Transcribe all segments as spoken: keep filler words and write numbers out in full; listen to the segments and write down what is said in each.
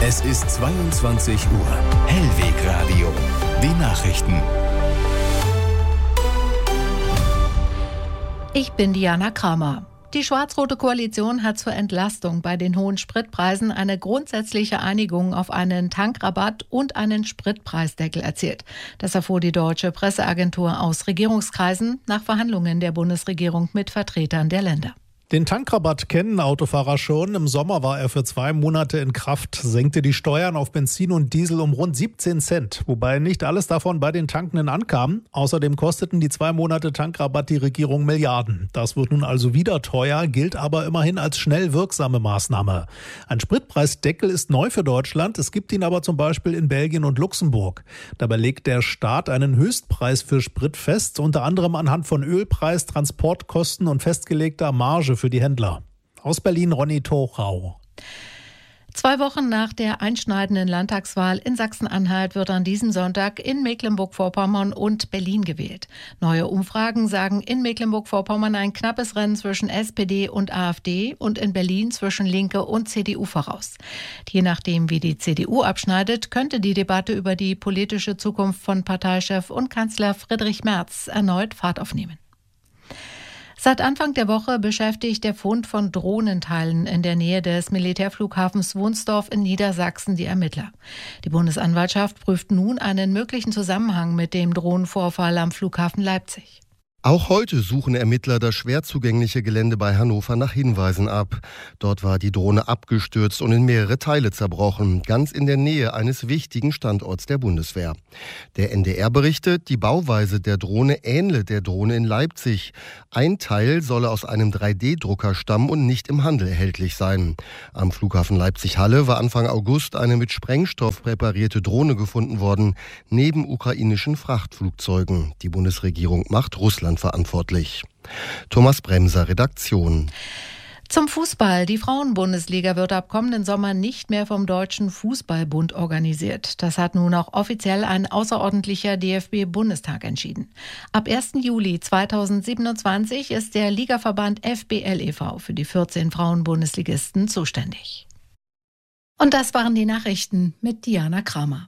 Es ist zweiundzwanzig Uhr. Hellwegradio. Die Nachrichten. Ich bin Diana Kramer. Die schwarz-rote Koalition hat zur Entlastung bei den hohen Spritpreisen eine grundsätzliche Einigung auf einen Tankrabatt und einen Spritpreisdeckel erzielt. Das erfuhr die deutsche Presseagentur aus Regierungskreisen nach Verhandlungen der Bundesregierung mit Vertretern der Länder. Den Tankrabatt kennen Autofahrer schon. Im Sommer war er für zwei Monate in Kraft, senkte die Steuern auf Benzin und Diesel um rund siebzehn Cent, wobei nicht alles davon bei den Tankenden ankam. Außerdem kosteten die zwei Monate Tankrabatt die Regierung Milliarden. Das wird nun also wieder teuer, gilt aber immerhin als schnell wirksame Maßnahme. Ein Spritpreisdeckel ist neu für Deutschland, es gibt ihn aber zum Beispiel in Belgien und Luxemburg. Dabei legt der Staat einen Höchstpreis für Sprit fest, unter anderem anhand von Ölpreis, Transportkosten und festgelegter Marge für die Händler. Aus Berlin Ronny Tochau. Zwei Wochen nach der einschneidenden Landtagswahl in Sachsen-Anhalt wird an diesem Sonntag in Mecklenburg-Vorpommern und Berlin gewählt. Neue Umfragen sagen in Mecklenburg-Vorpommern ein knappes Rennen zwischen S P D und AfD und in Berlin zwischen Linke und C D U voraus. Je nachdem, wie die C D U abschneidet, könnte die Debatte über die politische Zukunft von Parteichef und Kanzler Friedrich Merz erneut Fahrt aufnehmen. Seit Anfang der Woche beschäftigt der Fund von Drohnenteilen in der Nähe des Militärflughafens Wunsdorf in Niedersachsen die Ermittler. Die Bundesanwaltschaft prüft nun einen möglichen Zusammenhang mit dem Drohnenvorfall am Flughafen Leipzig. Auch heute suchen Ermittler das schwer zugängliche Gelände bei Hannover nach Hinweisen ab. Dort war die Drohne abgestürzt und in mehrere Teile zerbrochen, ganz in der Nähe eines wichtigen Standorts der Bundeswehr. Der N D R berichtet, die Bauweise der Drohne ähnle der Drohne in Leipzig. Ein Teil solle aus einem drei D Drucker stammen und nicht im Handel erhältlich sein. Am Flughafen Leipzig-Halle war Anfang August eine mit Sprengstoff präparierte Drohne gefunden worden, neben ukrainischen Frachtflugzeugen. Die Bundesregierung macht Russland verantwortlich. Thomas Bremser, Redaktion. Zum Fußball. Die Frauenbundesliga wird ab kommenden Sommer nicht mehr vom Deutschen Fußballbund organisiert. Das hat nun auch offiziell ein außerordentlicher D F B-Bundestag entschieden. Ab ersten Juli zweitausendsiebenundzwanzig ist der Ligaverband F B L e V für die vierzehn Frauenbundesligisten zuständig. Und das waren die Nachrichten mit Diana Kramer.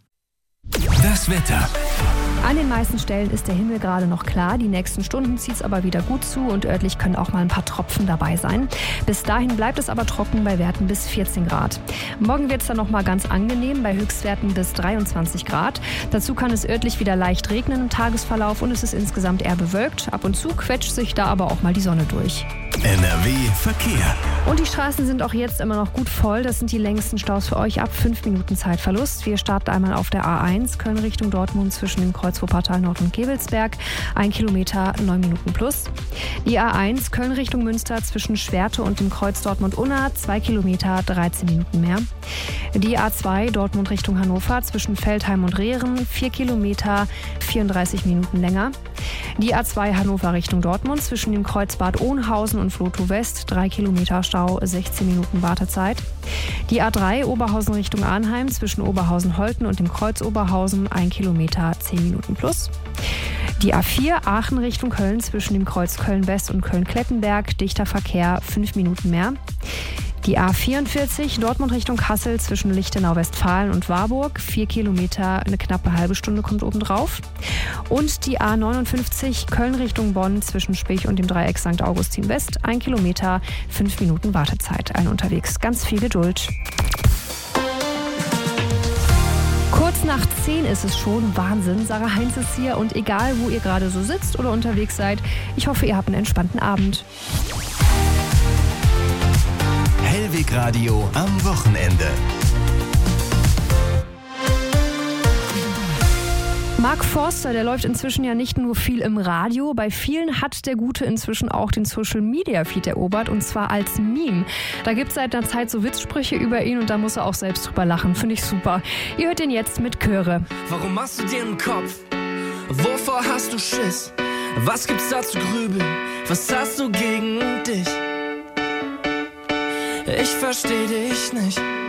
Das Wetter. An den meisten Stellen ist der Himmel gerade noch klar. Die nächsten Stunden zieht es aber wieder gut zu und örtlich können auch mal ein paar Tropfen dabei sein. Bis dahin bleibt es aber trocken bei Werten bis vierzehn Grad. Morgen wird es dann noch mal ganz angenehm bei Höchstwerten bis dreiundzwanzig Grad. Dazu kann es örtlich wieder leicht regnen im Tagesverlauf und es ist insgesamt eher bewölkt. Ab und zu quetscht sich da aber auch mal die Sonne durch. N R W Verkehr. Und die Straßen sind auch jetzt immer noch gut voll. Das sind die längsten Staus für euch ab fünf Minuten Zeitverlust. Wir starten einmal auf der A eins, Köln Richtung Dortmund zwischen dem Kreuz Wuppertal Nord und Kebelsberg, ein Kilometer, neun Minuten plus. Die A eins, Köln Richtung Münster zwischen Schwerte und dem Kreuz Dortmund-Unna, zwei Kilometer, dreizehn Minuten mehr. Die A zwei, Dortmund Richtung Hannover zwischen Feldheim und Rehren, vier Kilometer, vierunddreißig Minuten länger. Die A zwei, Hannover Richtung Dortmund zwischen dem Kreuz Bad Oeynhausen und Flotow West, drei Kilometer Stau, sechzehn Minuten Wartezeit. Die A drei, Oberhausen Richtung Arnheim zwischen Oberhausen-Holten und dem Kreuz Oberhausen, ein Kilometer, zehn Minuten plus. Die A vier, Aachen Richtung Köln zwischen dem Kreuz Köln-West und Köln-Klettenberg, dichter Verkehr, fünf Minuten mehr. Die A vierundvierzig, Dortmund Richtung Kassel zwischen Lichtenau-Westfalen und Warburg, vier Kilometer, eine knappe halbe Stunde kommt obendrauf. Und die A neunundfünfzig, Köln Richtung Bonn zwischen Spich und dem Dreieck Sankt Augustin West, ein Kilometer, fünf Minuten Wartezeit. Allen unterwegs ganz viel Geduld. Kurz nach zehn ist es schon. Wahnsinn. Sarah Heinz ist hier und egal, wo ihr gerade so sitzt oder unterwegs seid, ich hoffe, ihr habt einen entspannten Abend. Hellwegradio am Wochenende. Mark Forster, der läuft inzwischen ja nicht nur viel im Radio. Bei vielen hat der Gute inzwischen auch den Social-Media-Feed erobert und zwar als Meme. Da gibt es seit einer Zeit so Witzsprüche über ihn und da muss er auch selbst drüber lachen. Finde ich super. Ihr hört ihn jetzt mit Chöre. Warum machst du dir einen Kopf? Wovor hast du Schiss? Was gibt's da zu grübeln? Was hast du gegen dich? Ich versteh dich nicht.